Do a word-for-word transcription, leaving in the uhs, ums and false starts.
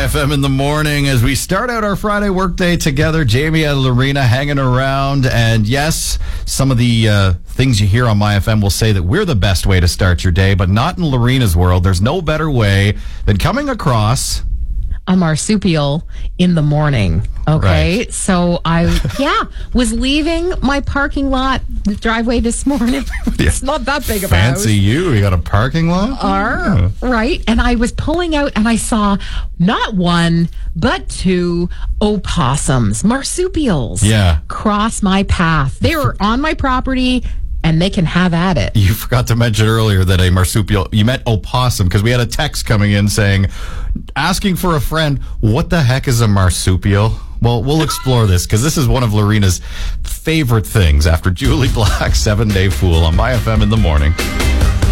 F M in the morning as we start out our Friday workday together. Jamie and Lorena hanging around. And yes, some of the uh, things you hear on My F M will say that we're the best way to start your day, but not in Lorena's world. There's no better way than coming across a marsupial in the morning. Okay. Right. So I, yeah, was leaving my parking lot driveway this morning. It's not that big of a house. Fancy you. You got a parking lot? Are, right. And I was pulling out and I saw not one, but two opossums, marsupials. Yeah. Cross my path. They were on my property. And they can have at it. You forgot to mention earlier that a marsupial, you meant opossum, because we had a text coming in saying, asking for a friend, what the heck is a marsupial? Well, we'll explore this, because this is one of Lorena's favorite things after Julie Black, Seven Day Fool on My F M in the morning.